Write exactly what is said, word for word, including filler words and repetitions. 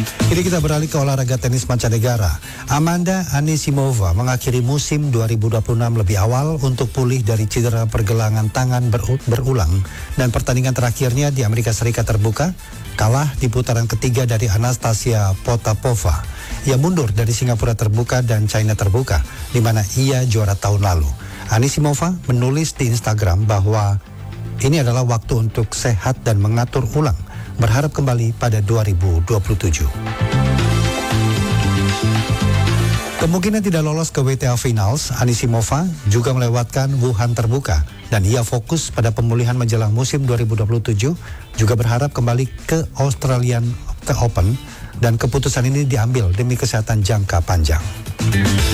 Kini kita beralih ke olahraga tenis mancanegara. Amanda Anisimova mengakhiri musim dua ribu dua puluh enam lebih awal untuk pulih dari cedera pergelangan tangan beru- berulang. Dan pertandingan terakhirnya di Amerika Serikat terbuka, kalah di putaran ketiga dari Anastasia Potapova. Ia mundur dari Singapura terbuka dan China terbuka, di mana ia juara tahun lalu. Anisimova menulis di Instagram bahwa ini adalah waktu untuk sehat dan mengatur ulang, berharap kembali pada dua ribu dua puluh tujuh. Kemungkinan tidak lolos ke W T A Finals, Anisimova juga melewatkan Wuhan terbuka dan ia fokus pada pemulihan menjelang musim dua ribu dua puluh tujuh, juga berharap kembali ke Australian Open dan keputusan ini diambil demi kesehatan jangka panjang.